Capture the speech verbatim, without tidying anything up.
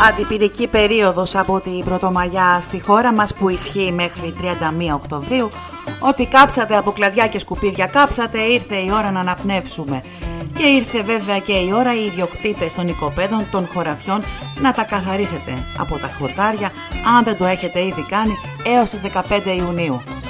Αντιπυρική περίοδος από την Πρωτομαγιά στη χώρα μας που ισχύει μέχρι τριάντα μία Οκτωβρίου. Ότι κάψατε από κλαδιά και σκουπίδια κάψατε, ήρθε η ώρα να αναπνεύσουμε. Και ήρθε βέβαια και η ώρα οι ιδιοκτήτες των οικοπαίδων, των χωραφιών να τα καθαρίσετε από τα χορτάρια, αν δεν το έχετε ήδη κάνει, έως τις δεκαπέντε Ιουνίου.